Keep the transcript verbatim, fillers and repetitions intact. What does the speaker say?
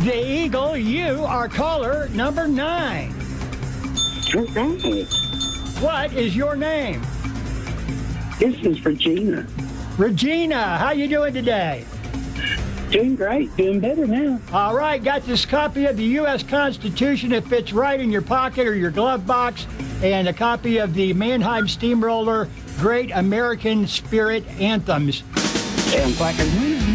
The Eagle, you are caller number nine. All right. What is your name? This is Regina. Regina, how you doing today? Doing great. Doing better now. All right, got this copy of the U S Constitution that fits right in your pocket or your glove box, and a copy of the Mannheim Steamroller Great American Spirit Anthems. Sounds like a winner.